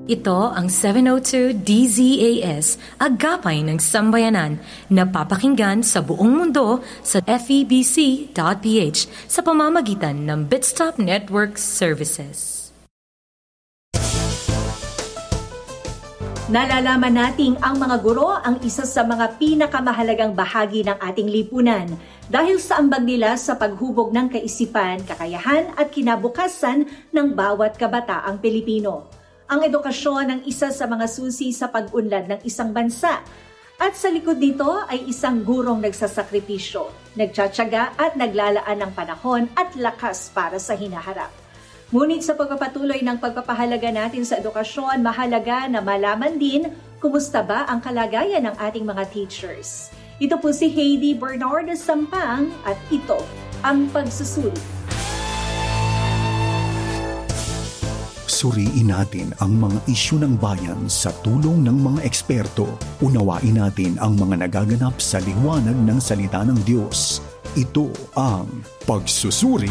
Ito ang 702 DZAS, Agapay ng Sambayanan, na papakinggan sa buong mundo sa febc.ph sa pamamagitan ng Bitstop Network Services. Nalalaman nating ang mga guro ang isa sa mga pinakamahalagang bahagi ng ating lipunan dahil sa ambag nila sa paghubog ng kaisipan, kakayahan at kinabukasan ng bawat kabataang Pilipino. Ang edukasyon ang isa sa mga susi sa pag-unlad ng isang bansa. At sa likod nito ay isang gurong nagsasakripisyo, nagtsatsaga at naglalaan ng panahon at lakas para sa hinaharap. Ngunit sa pagpapatuloy ng pagpapahalaga natin sa edukasyon, mahalaga na malaman din kumusta ba ang kalagayan ng ating mga teachers. Ito po si Heidi Bernardo Sampang at ito ang Pagsusuri. Suriin natin ang mga isyu ng bayan sa tulong ng mga eksperto. Unawain natin ang mga nagaganap sa liwanag ng salita ng Diyos. Ito ang Pagsusuri.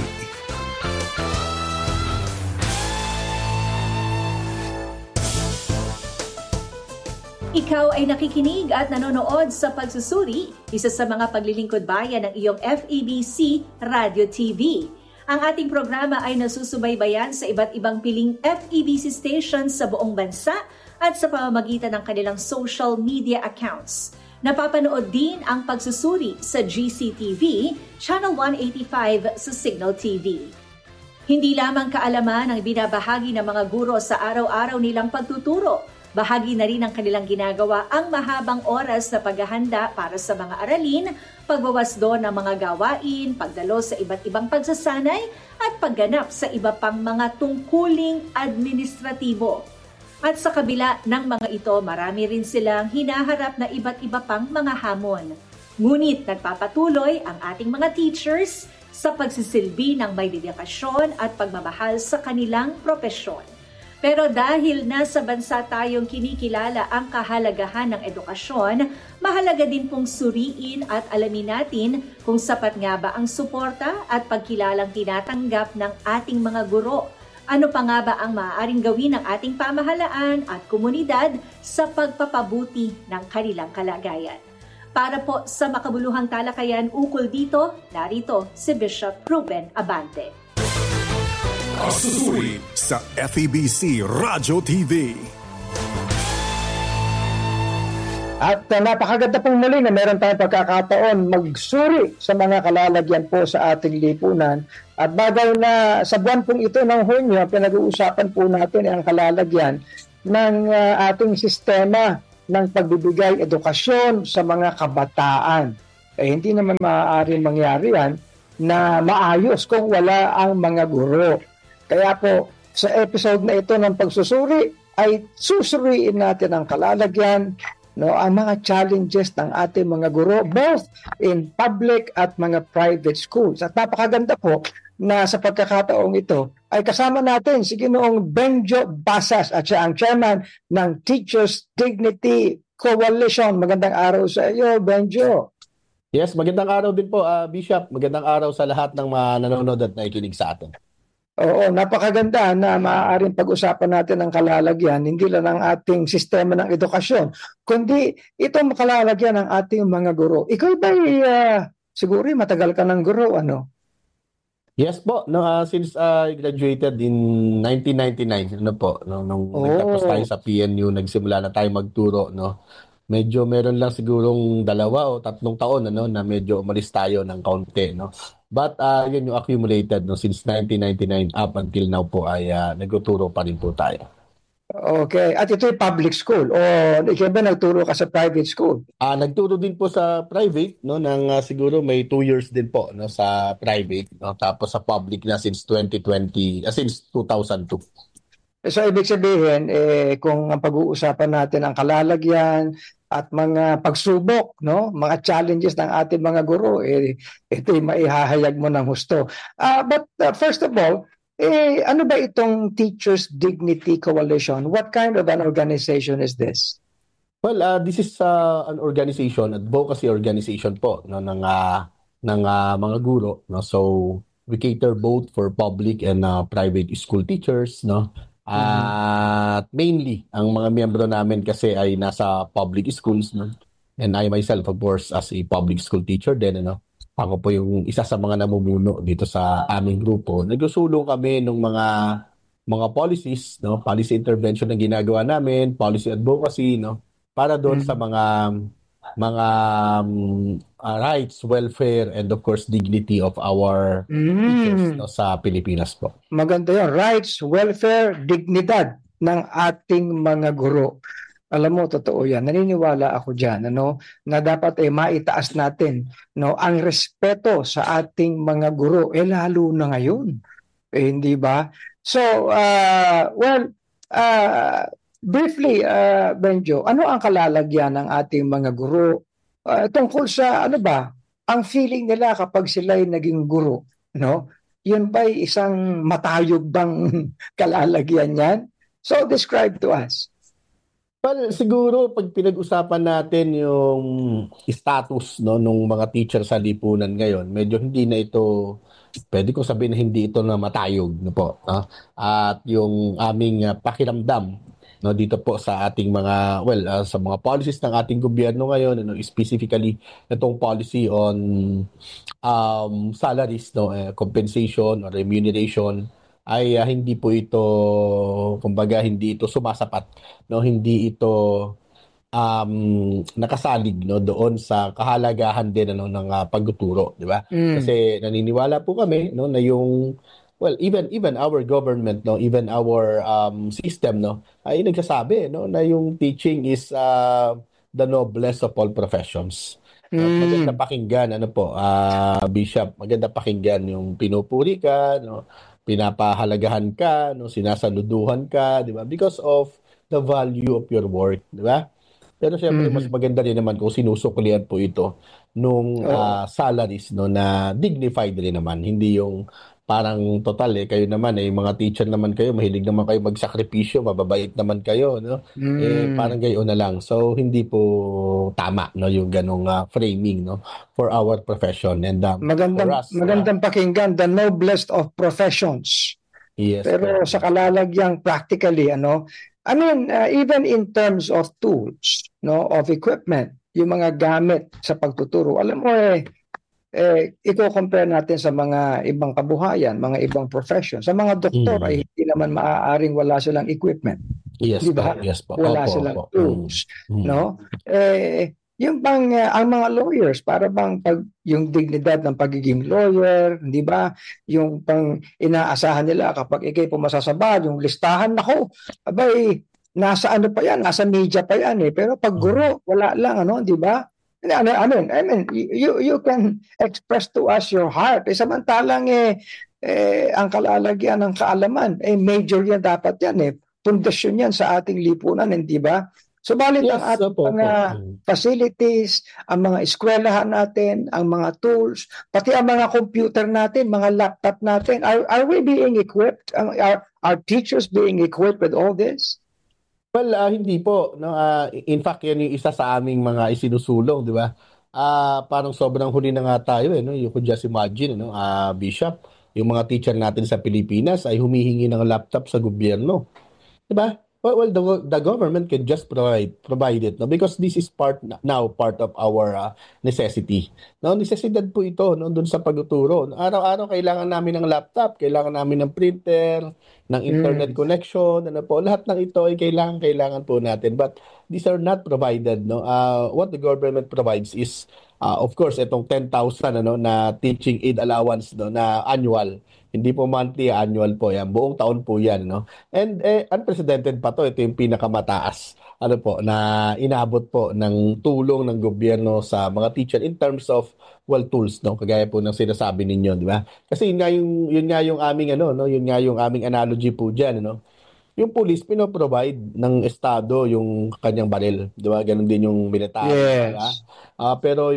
Ikaw ay nakikinig at nanonood sa Pagsusuri, isa sa mga paglilingkod bayan ng iyong FEBC Radio TV. Ang ating programa ay nasusubaybayan sa iba't ibang piling FEBC stations sa buong bansa at sa pamamagitan ng kanilang social media accounts. Napapanood din ang Pagsusuri sa GCTV, Channel 185 sa Signal TV. Hindi lamang kaalaman ang binabahagi ng mga guro sa araw-araw nilang pagtuturo, bahagi na rin ng kanilang ginagawa ang mahabang oras na paghahanda para sa mga aralin, pagbawasdo ng mga gawain, pagdalo sa iba't ibang pagsasanay, at pagganap sa iba pang mga tungkuling administratibo. At sa kabila ng mga ito, marami rin silang hinaharap na iba't iba pang mga hamon. Ngunit nagpapatuloy ang ating mga teachers sa pagsisilbi ng may dedikasyon at pagmamahal sa kanilang propesyon. Pero dahil nasa bansa tayong kinikilala ang kahalagahan ng edukasyon, mahalaga din pong suriin at alamin natin kung sapat nga ba ang suporta at pagkilalang tinatanggap ng ating mga guro. Ano pa nga ba ang maaaring gawin ng ating pamahalaan at komunidad sa pagpapabuti ng kanilang kalagayan? Para po sa makabuluhang talakayan ukol dito, narito si Bishop Ruben Abante. Pagsusuri sa FEBC Radio TV. At napakaganda pong muli na meron tayong pagkakataon magsuri sa mga kalalagyan po sa ating lipunan. At bagay na sa buwan pong ito ng Hunyo, pinag-uusapan po natin ang kalalagyan ng ating sistema ng pagbibigay edukasyon sa mga kabataan. Hindi naman maaaring mangyari yan na maayos kung wala ang mga guro. Kaya po, sa episode na ito ng Pagsusuri, ay susuriin natin ang kalalagyan, ang mga challenges ng ating mga guro, both in public at mga private schools. At napakaganda po na sa pagkakataong ito, ay kasama natin si Ginoong Benjo Basas at siya ang chairman ng Teachers Dignity Coalition. Magandang araw sa iyo, Benjo. Yes, magandang araw din po, Bishop. Magandang araw sa lahat ng mga nanonood at nakikinig sa atin. Oo, napakaganda na maaaring pag-usapan natin ang kalalagyan, hindi lang ng ating sistema ng edukasyon, kundi itong kalalagyan ng ating mga guro. Ikaw ba siguro matagal ka ng guro, ano? Yes po, since I graduated in 1999, nung nagtapos tayo sa PNU, nagsimula na tayo magturo, Medyo meron lang sigurong 2 o 3 taon na medyo umalis tayo ng kaunti, But yun yung accumulated since 1999 up until now po ay nagtuturo pa rin po tayo. Okay. At ito ay public school o ikaw ba nagturo ka sa private school? Nagturo din po sa private ng siguro may 2 years din po sa private, tapos sa public na since 2002. So ibig sabihin kung ang pag-uusapan natin ang kalalagyan at mga pagsubok, mga challenges ng ating mga guro, ito'y maihahayag mo ng husto. But first of all, ano ba itong Teachers Dignity Coalition? What kind of an organization is this? Well, this is an organization, advocacy organization po ng mga guro. So we cater both for public and private school teachers, At mainly, ang mga miyembro namin kasi ay nasa public schools, no? And I myself, of course, as a public school teacher din, ano? Ako po yung isa sa mga namumuno dito sa aming grupo. Nagsusulong kami ng mga policies, no? Policy intervention na ginagawa namin, policy advocacy, no? Para doon sa mga rights, welfare, and of course dignity of our teachers, no, sa Pilipinas po. Maganda yun. Rights, welfare, dignidad ng ating mga guro. Alam mo, totoo yan. Naniniwala ako dyan, na dapat maitaas natin, ang respeto sa ating mga guro. Lalo na ngayon. Hindi ba? So, briefly, Benjo, ano ang kalalagyan ng ating mga guro tungkol sa, ang feeling nila kapag sila'y naging guro, no? Yun ba'y isang matayog bang kalalagyan yan? So, describe to us. Well, siguro pag pinag-usapan natin yung status, no, nung mga teacher sa lipunan ngayon, medyo hindi na ito, pwede ko sabihin na hindi ito na matayog, no po. At yung aming pakiramdam, no, dito po sa ating mga, sa mga policies ng ating gobyerno ngayon, specifically itong policy on salaries, no, compensation or remuneration, ay hindi po ito, kumbaga hindi ito sumasapat, no, hindi ito nakasalig, no, doon sa kahalagahan din ng pagtuturo, di ba? Kasi naniniwala po kami, no, na yung even our government, no, even our system, no, ay nagsasabi, no, na yung teaching is the noblest of all professions. Maganda pakinggan, Bishop, maganda pakinggan yung pinupuri ka, no, pinapahalagahan ka, no, sinasaluduhan ka, di ba? Because of the value of your work, di ba? Pero syempre, mas maganda rin naman kung sinusuklian po ito nung salaries, no, na dignified rin naman. Hindi yung parang total kayo naman mga teacher naman kayo, mahilig naman kayo magsakripisyo, mababait naman kayo, no? Parang gayon na lang. So hindi po tama, no, yung ganong framing, no, for our profession. And magandang pakinggan, the noblest of professions. Yes. Pero sa kalalagyang practically, I mean, even in terms of tools, no, of equipment, yung mga gamit sa pagtuturo, alam mo i-compare natin sa mga ibang kabuhayan, mga ibang profession. Sa mga doktor ay hindi naman maaaring wala silang equipment. Yes, diba? Yes po. Wala silang tools, no? Yung bang ang mga lawyers, para bang yung dignidad ng pagiging lawyer, di ba? Yung pang inaasahan nila kapag ikay pumasa sa bar, yung listahan, nako, abay, nasa ano pa yan, nasa media pa yan pero pag guro, wala lang, di ba? I mean, you can express to us your heart. Samantalang ang kalalagyan ng kaalaman, major yan dapat yan pundasyon yan sa ating lipunan, hindi ba? Subalit ang ating mga facilities, ang mga eskwelahan natin, ang mga tools, pati ang mga computer natin, mga laptop natin, are we being equipped? Are teachers being equipped with all this? Well, hindi po. No? In fact, yan yung isa sa aming mga isinusulong, di ba? Parang sobrang huli na nga tayo. No? You could just imagine, Bishop, yung mga teacher natin sa Pilipinas ay humihingi ng laptop sa gobyerno. Di ba? Well, the government can just provide it, no? Because this is part of our necessity. No, necesidad po ito, no, doon sa pagtuturo. Araw-araw kailangan namin ng laptop, kailangan namin ng printer, ng internet connection, lahat ng ito ay kailangan po natin. But these are not provided, no. What the government provides is of course itong 10,000 na teaching aid allowance, no, na annual. Hindi po monthly, annual po yan. Buong taon po yan, no? And unprecedented pa to. Ito yung pinakamataas na inabot po ng tulong ng gobyerno sa mga teacher in terms of tools, no? Kagaya po ng sinasabi ninyo, di ba? Kasi yun nga yung aming yun nga yung aming analogy po diyan, no? Yung police pino-provide ng estado yung kanyang baril, di ba? Ganun din yung military, yes. Diba? Pero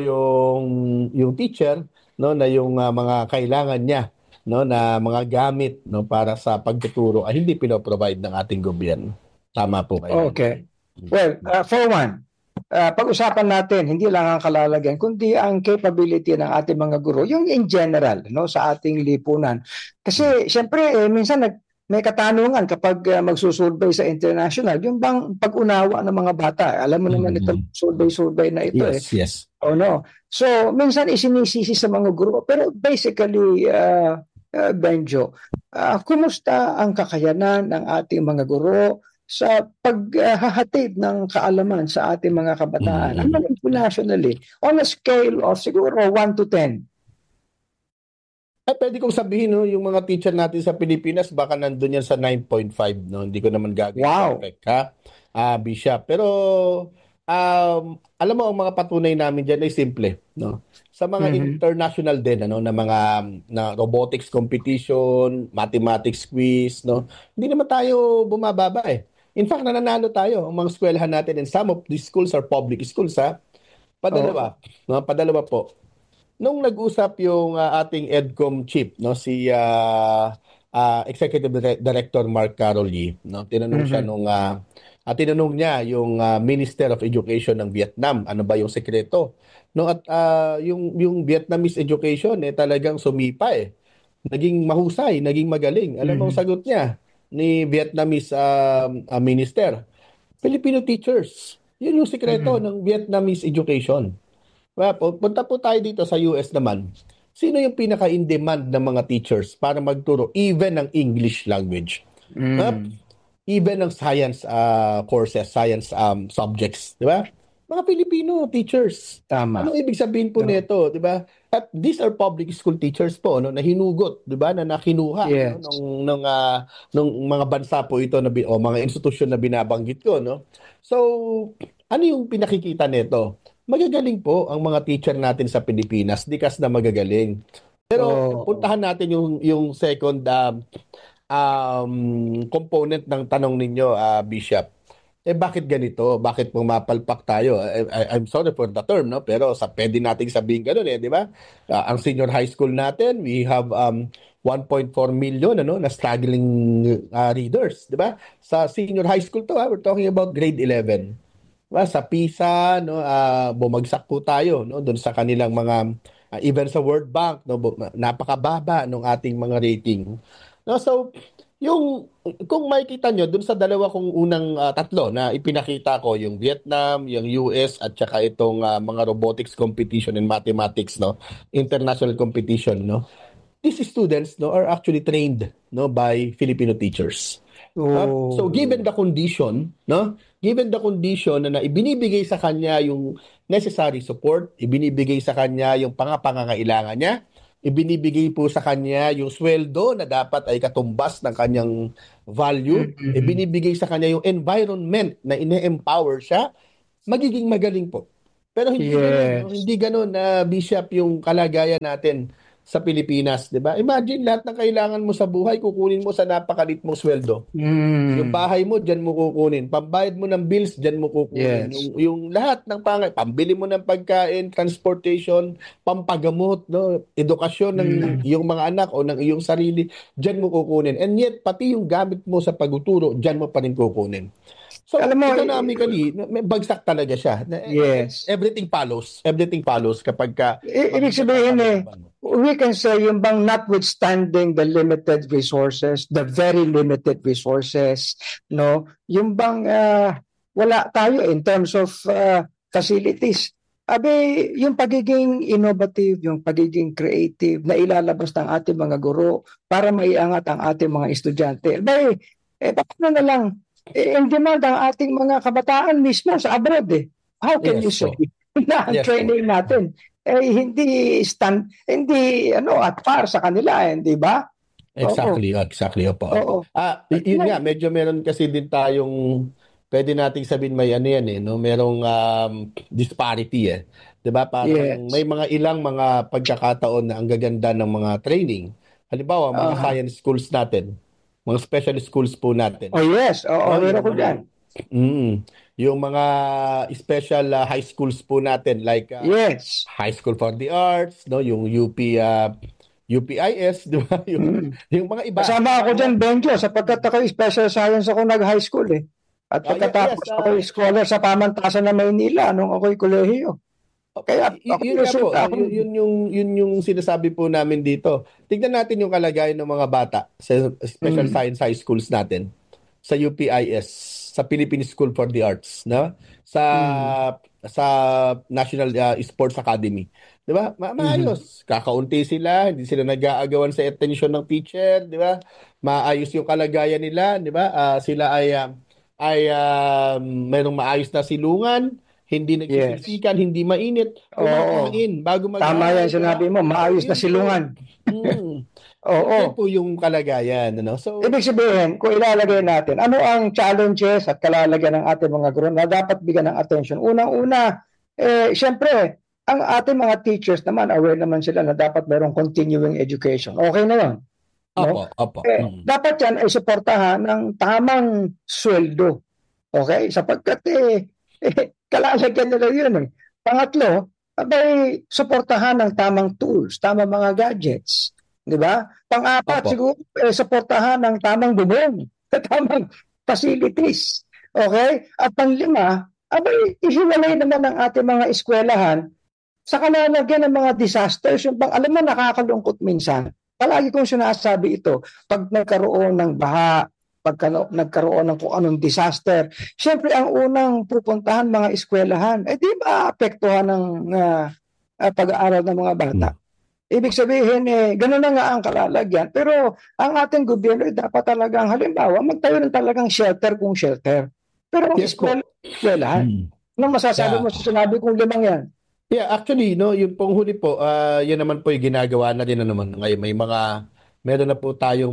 yung teacher, no, na yung mga kailangan niya, no, na mga gamit, no, para sa pagtuturo ay hindi pino-provide ng ating gobyerno. Tama po kayo. Okay. Well, for one, pag-usapan natin hindi lang ang kalalagyan kundi ang capability ng ating mga guro, yung in general, no, sa ating lipunan. Kasi syempre minsan may katanungan kapag magsusurvey sa international, yung bang pag-unawa ng mga bata. Alam mo naman ito, survey na ito Yes. Oh no. So, minsan isinisisi sa mga guro. Pero basically, Benjo, kumusta ang kakayanan ng ating mga guro sa paghahatid ng kaalaman sa ating mga kabataan? Ano nationally? On a scale of siguro 1 to 10. Pwede kong sabihin, no, yung mga teacher natin sa Pilipinas, baka nandun yan sa 9.5, no? Hindi ko naman gagawin perfect, ha? Bishop. Pero, alam mo, ang mga patunay namin dyan ay simple, no? Sa mga international din, ano, na mga robotics competition, mathematics quiz, no? Hindi naman tayo bumababa, eh. In fact, nananalo tayo. Ang mga eskwelahan natin, and some of these schools are public schools, ha? Padalawa. No? Padalawa po. Nung nag-usap yung ating EDCOM chief, no, si Executive Director Mark Caroli, no, tinanong siya tinanong niya yung Minister of Education ng Vietnam, ano ba yung sekreto? No, at yung Vietnamese education talagang sumipa eh. Naging mahusay, naging magaling. Alam mo ang sagot niya ni Vietnamese minister? Filipino teachers. Yun yung sekreto ng Vietnamese education. Punta po tayo dito sa US naman. Sino yung pinaka-in-demand ng mga teachers para magturo even ng English language? Even ng science courses, science subjects, di ba? Mga Filipino teachers. Tama. Ano ibig sabihin po nito, di ba? At these are public school teachers po, no, na hinugot, di ba, na nakinuha nung mga bansa po ito o mga institusyon na binabanggit ko, no? So, ano yung pinakikita nito? Magagaling po ang mga teacher natin sa Pilipinas, dikas na magagaling. Pero puntahan natin yung second component ng tanong ninyo, Bishop. Bakit ganito? Bakit pumapalpak tayo? I'm sorry for the term, no? Pero pwede nating sabihin ganun, di ba? Ang senior high school natin, we have 1.4 million na struggling readers, di ba? Sa senior high school to, we're talking about grade 11. Sa PISA, no, bumagsak po tayo, no, doon sa kanilang mga even sa World Bank, no, napakababa ng ating mga rating. No, so kung makikita nyo doon sa dalawa kong unang tatlo na ipinakita ko, yung Vietnam, yung US at saka itong mga robotics competition and mathematics, no, international competition, no. These students, no, are actually trained, no, by Filipino teachers. So given the condition, no? Given the condition na ibinibigay sa kanya yung necessary support, ibinibigay sa kanya yung pangangailangan niya, ibinibigay po sa kanya yung sweldo na dapat ay katumbas ng kanyang value, ibinibigay sa kanya yung environment na ine-empower siya, magiging magaling po. Pero hindi ganoon na Bishop yung kalagayan natin sa Pilipinas, 'di ba? Imagine lahat ng kailangan mo sa buhay kukunin mo sa napakalit mong sweldo. Yung bahay mo diyan mo kukunin, pambayad mo ng bills diyan mo kukunin. Yung lahat ng pambili mo ng pagkain, transportation, pampagamot, no, edukasyon ng iyong mga anak o ng iyong sarili, diyan mo kukunin. And yet pati yung gamit mo sa pagtuturo, diyan mo pa rin kukunin. So, alam mo, economically, may bagsak talaga siya. Yes. Everything follows kapag ka... Ibig sabihin we can say yung bang notwithstanding the limited resources, the very limited resources, no, yung bang wala tayo in terms of facilities. Yung pagiging innovative, yung pagiging creative na ilalabas ng ating mga guro para maiangat ang ating mga estudyante. Paano na lang, in demand ang ating mga kabataan mismo sa abroad eh. How can you say na ang training natin hindi at par sa kanila, di ba? Exactly, opo. Yun nga, medyo meron kasi din tayong pwede nating sabihin may no, merong disparity 'di ba? Parang may mga ilang mga pagkakataon na ang gaganda ng mga training. Halimbawa, mga science schools natin, mga special schools po natin. Meron ko diyan. Yung mga special high schools po natin like High School for the Arts, no, yung UPIS, di ba? Yung mga iba. Kasama ako diyan, Benjo, sapagkat ako special science ako nag-high school eh. At pagkatapos ako scholar sa pamantasan ng Maynila nung ako'y kolehiyo. Kaya ako Yun nga po, resulta, yun yung sinasabi po namin dito. Tignan natin yung kalagayan ng mga bata sa special science high schools natin, sa UPIS, sa Philippine School for the Arts, no? Sa National Sports Academy. 'Di ba? Maayos. Kakaunti sila, hindi sila nag-aagawan sa attention ng teacher, 'di ba? Maayos yung kalagayan nila, 'di ba? Sila ay mayroong maayos na silungan, hindi yes. nagsisisikan, hindi mainit, Oo. kumakain bago Tama yan sinabi mo, maayos na Yun po. silungan. Oo. Yan po yung kalagayan, ano? So, Ibig sabihin, kung ilalagay natin, ano ang challenges at kalalagyan ng ating mga guro na dapat bigyan ng attention? Unang-una, siyempre, ang ating mga teachers naman, aware naman sila na dapat mayroong continuing education. Okay na yun. No? opo. Dapat yan ay suportahan ng tamang sweldo. Okay? Sapagkat kalalagyan nila yun eh. Pangatlo, abay, suportahan ng tamang tools, tamang mga gadgets. Di ba? Pang-apat, Opo. siguro, suportahan ng tamang bubong, tamang facilities. Okay? At pang-lima, abay, ihiwalay naman ng ating mga eskwelahan sa kalalagyan ng mga disasters. Yung alam mo, nakakalungkot minsan. Palagi kong sinasabi ito, pag nagkaroon ng baha, pag nagkaroon ng kung anong disaster, siyempre ang unang pupuntahan mga eskwelahan, di ba apektuhan ng pag-aaral ng mga bata? Ibig sabihin, gano'n na nga ang kalalagyan. Pero ang ating gobyerno, dapat talagang, halimbawa, magtayo ng talagang shelter kung shelter. Pero ang Yes po. eskwelahan, anong masasabi mo sa sinabi kong limang yan? Yeah, actually, no, yung pong huli po, yan naman po yung ginagawa na din na naman. Ngayon, meron na po tayong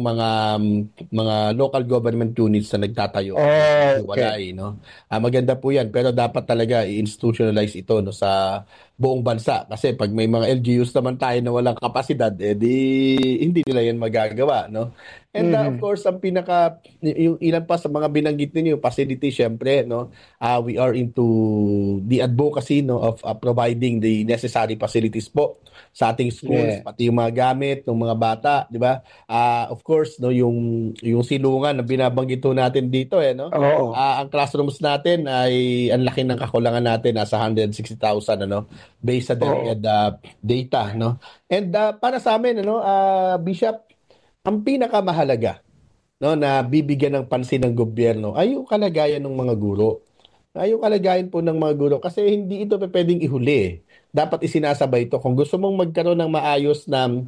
mga local government units na nagtatayo. Okay. No? Maganda po yan, pero dapat talaga i-institutionalize ito, no, sa buong bansa. Kasi pag may mga LGUs naman tayo na walang kapasidad, hindi nila yan magagawa, no? And of course, yung ilan pa sa mga binanggit ninyo, facility, syempre, no? We are into the advocacy, no, of providing the necessary facilities po sa ating schools, pati yung mga gamit ng mga bata, di ba? Of course, no, yung silungan na binabanggit natin dito, no? Oo. Ang classrooms natin ay ang laki ng kakulangan natin, nasa 160,000, ano, based sa DepEd data, no? And para sa amin, ano, Bishop, ang pinakamahalaga, no, na bibigyan ng pansin ng gobyerno ay yung kalagayan ng mga guro. Yung kalagayan po ng mga guro kasi hindi ito pwedeng ihuli. Dapat isinasabay ito. Kung gusto mong magkaroon ng maayos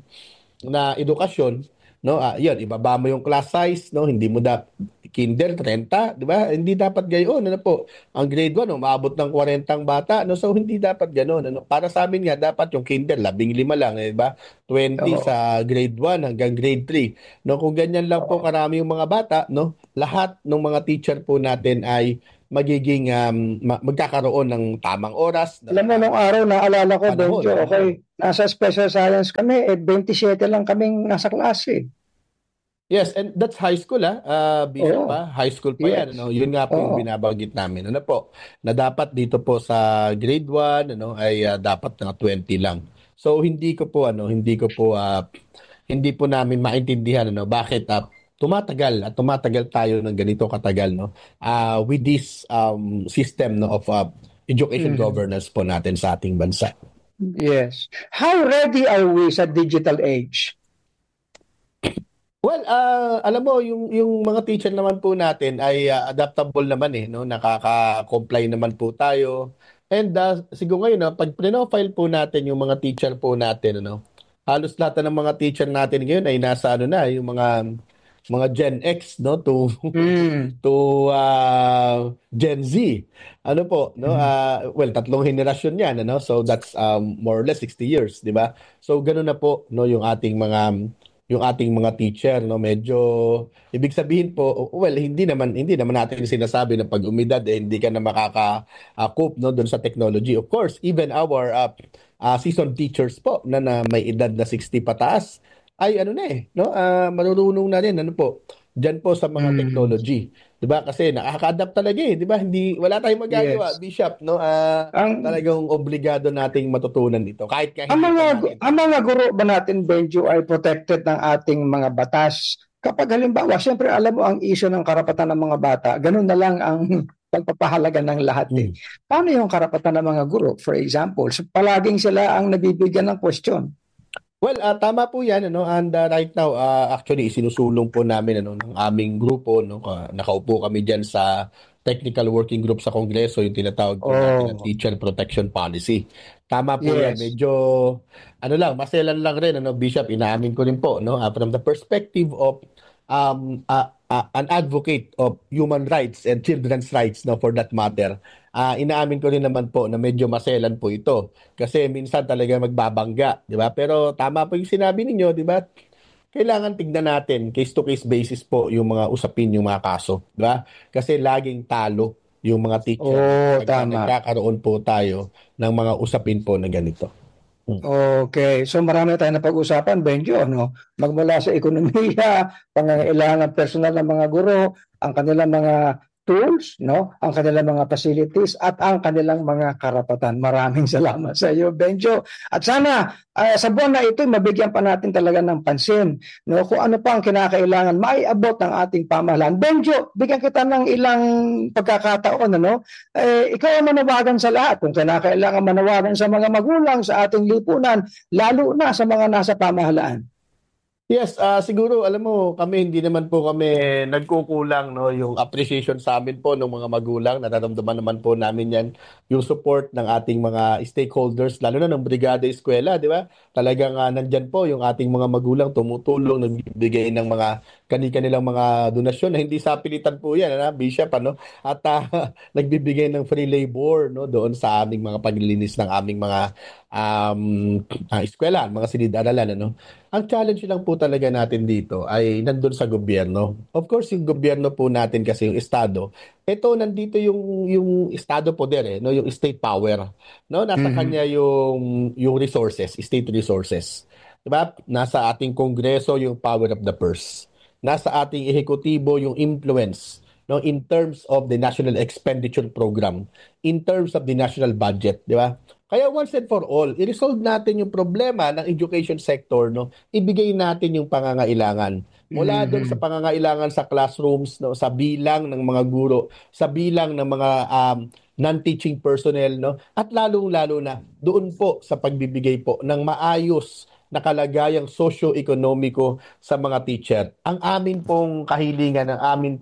na edukasyon, no, yun, ibaba mo yung class size, no, hindi mo kinder 30, di ba? Hindi dapat gayon, ano po. Ang grade 1, umaabot ng 40 bata, no, so hindi dapat ganoon, ano. Para sa amin nga dapat yung kinder 15 lang, di ba? 20 sa grade 1 hanggang grade 3. No, kung ganyan lang po karami yung mga bata, no, lahat ng mga teacher po natin ay magiging magkakaroon ng tamang oras. Alam mo, nung araw, naalala ko, Benjo, okay, nasa special science kami, 27 lang kaming nasa klase. Yes, and that's high school, Bishop, high school pa yan. Ano? Yun nga po yung binabanggit namin. Ano po, na dapat dito po sa grade 1, ano, ay dapat na 20 lang. So hindi ko po hindi po namin maintindihan, ano, bakit tumatagal tayo ng ganito katagal, no, with this system, no, of education governance po natin sa ating bansa. Yes. How ready are we sa digital age? Well, alam mo, yung mga teacher naman po natin ay adaptable naman, no, nakaka-comply naman po tayo. And siguro ngayon, pag profile po natin yung mga teacher po natin, ano, halos lahat ng mga teacher natin ngayon ay nasa yung mga Gen X, no, to Gen Z. Ano po, no? Well, 3 henerasyon 'yan, ano? So that's more or less 60 years, 'di ba? So ganoon na po, no, yung ating mga teacher, no, medyo ibig sabihin po, well, hindi naman natin sinasabi na pag umidad hindi ka na makaka-cope, no, doon sa technology. Of course, even our seasoned teachers po na may edad na 60 pataas ay no, marunong na rin, ano po, diyan po sa mga technology. 'Di ba? Kasi nakaka-adapt talaga, 'di ba? Wala tayong magagawa, Bishop, no? Talagang obligado nating matutunan ito kahit ang mga guro ba natin, Benjo, ay protected ng ating mga batas. Kapag halimbawa, siyempre alam mo ang issue ng karapatan ng mga bata, ganun na lang ang pagpapahalaga ng lahat Paano yung karapatan ng mga guro? For example, so palaging sila ang nabibigyan ng question. Well, tama po 'yan and right now actually sinusulong po namin ng aming grupo nakaupo kami diyan sa technical working group sa Kongreso, yung tinatawag po natin na Teacher Protection Policy. Tama po 'yan, medyo maselan lang rin Bishop, inaamin ko rin po from the perspective of an advocate of human rights and children's rights for that matter. Inaamin ko rin naman po na medyo maselan po ito kasi minsan talaga magbabangga, di ba? Pero tama po yung sinabi ninyo, di ba? Kailangan tignan natin case to case basis po yung mga usapin, yung mga kaso, di ba? Kasi laging talo yung mga teacher. Nagkakaroon po tayo ng mga usapin po na ganito. Okay, so marami tayong napag-usapan, Benjo, magmula sa ekonomiya, pangangailangan personal ng mga guro, ang kanilang mga tools, ang kanilang mga facilities at ang kanilang mga karapatan. Maraming salamat sa iyo, Benjo. At sana sa buwan na ito mabigyan pa natin talaga ng pansin, kung ano pa ang kinakailangan maiabot ng ating pamahalaan. Benjo, bigyan kita ng ilang pagkakataon, ikaw ang manawagan sa lahat. Kung kinakailangan manawagan sa mga magulang sa ating lipunan, lalo na sa mga nasa pamahalaan. Yes, siguro alam mo kami hindi naman po kami nagkukulang yung appreciation sa amin po ng mga magulang. Nararamdaman naman po namin 'yan, yung support ng ating mga stakeholders lalo na ng Brigada Eskwela, di ba? Talagang nandiyan po yung ating mga magulang tumutulong, nagbibigay ng mga kanilang mga donasyon na hindi sa pilitan po 'yan, Bishop At nagbibigay ng free labor doon sa aming mga paglilinis ng aming mga eskwela, mga silid-aralan Ang challenge lang po talaga natin dito ay nandun sa gobyerno. Of course, yung gobyerno po natin kasi yung estado, nandito yung estado poder yung state power. Nasa kanya yung resources, state resources. 'Di ba? Nasa ating kongreso yung power of the purse. Nasa ating ehekutibo yung influence in terms of the national expenditure program, in terms of the national budget, 'di ba? Kaya once and for all, i-resolve natin yung problema ng education sector, ibigay natin yung pangangailangan. Mula doon sa pangangailangan sa classrooms, sa bilang ng mga guro, sa bilang ng mga non-teaching personnel, at lalong-lalo na doon po sa pagbibigay po ng maayos na kalagayang socio-ekonomiko sa mga teacher. Ang amin pong kahilingan,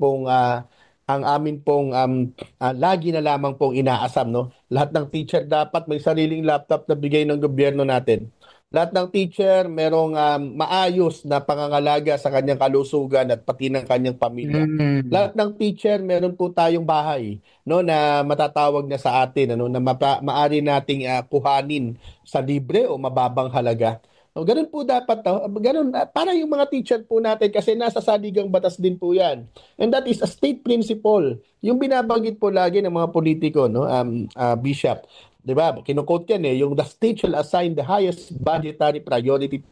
ang amin pong lagi na lamang pong inaasam, lahat ng teacher dapat may sariling laptop na bigay ng gobyerno natin. Lahat ng teacher merong maayos na pangangalaga sa kanyang kalusugan at pati ng kanyang pamilya. Lahat ng teacher meron po tayong bahay na matatawag na sa atin na maaari nating kuhanin sa libre o mababang halaga. Ganun po dapat ganun para yung mga teacher po natin kasi nasa saligang batas din po 'yan. And that is a state principle. Yung binabanggit po lagi ng mga politiko Bishop, 'di ba? Kino-quote yan yung the state shall assign the highest budgetary priority